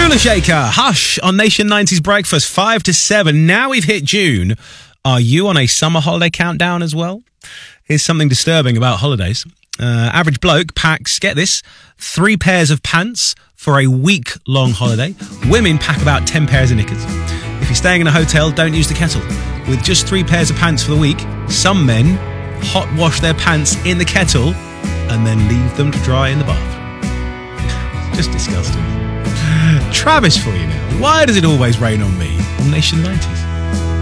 Hula Shaker, Hush on Nation 90s Breakfast, 5 to 7. Now we've hit June. Are you on a summer holiday countdown as well? Here's something disturbing about holidays. Average bloke packs, get this, 3 pairs of pants for a week-long holiday. Women pack about 10 pairs of knickers. If you're staying in a hotel, don't use the kettle. With just 3 pairs of pants for the week, some men hot wash their pants in the kettle and then leave them to dry in the bathroom. Just disgusting. Travis for you now. Why does it always rain on me on Nation 90s?